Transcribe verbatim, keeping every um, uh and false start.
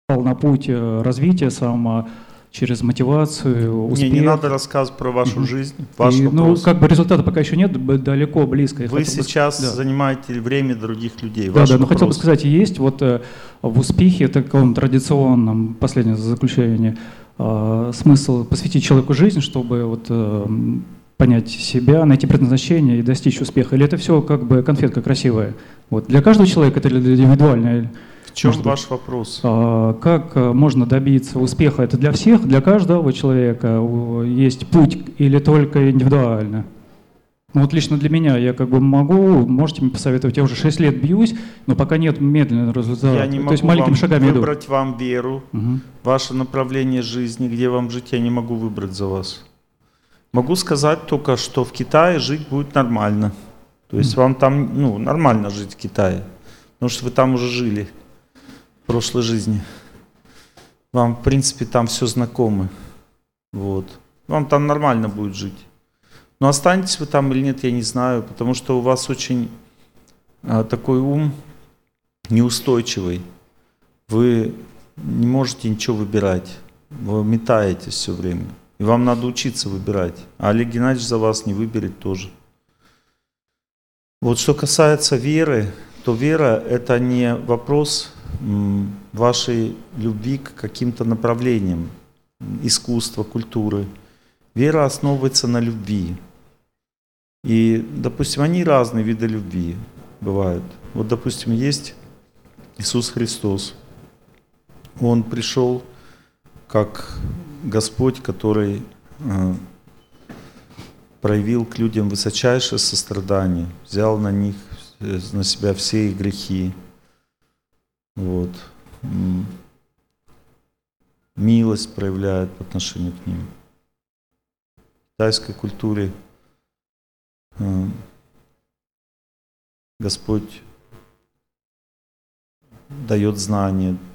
на путь развития сам через мотивацию, успех. Не, не надо рассказывать про вашу жизнь, ваш И, вопрос. ну, как бы результата пока еще нет, далеко, близко. Я Вы хотел бы сейчас сказать, да. занимаете время других людей. Да, Ваш да, но вопрос. хотел бы сказать, есть вот э, в успехе, таком традиционном, последнее заключение, э, смысл посвятить человеку жизнь, чтобы вот, э, понять себя, найти предназначение и достичь успеха? Или это все как бы конфетка красивая? Вот. Для каждого человека это индивидуально? В чем Может ваш быть, вопрос? а, как можно добиться успеха? Это для всех, для каждого человека есть путь или только индивидуально? Ну вот лично для меня, я как бы могу, можете мне посоветовать, я уже шесть лет бьюсь, но пока нет медленного результата. Я не То могу есть маленькими вам шагами выбрать иду. вам веру, Угу. ваше направление жизни, где вам жить, я не могу выбрать за вас. Могу сказать только, что в Китае жить будет нормально. То есть вам там ну, нормально жить в Китае, потому что вы там уже жили в прошлой жизни. Вам, в принципе, там все знакомо. Вот. Вам там нормально будет жить. Но останетесь вы там или нет, я не знаю, потому что у вас очень а, такой ум неустойчивый. Вы не можете ничего выбирать. Вы метаетесь все время. И вам надо учиться выбирать. А Олег Геннадьевич за вас не выберет тоже. Вот что касается веры, то вера – это не вопрос м, вашей любви к каким-то направлениям, искусства, культуры. Вера основывается на любви. И, допустим, они разные виды любви бывают. Вот, допустим, есть Иисус Христос. Он пришел как Господь, который э, проявил к людям высочайшее сострадание, взял на них, на себя все их грехи. Вот. Милость проявляет по отношению к ним. В китайской культуре э, Господь дает знания,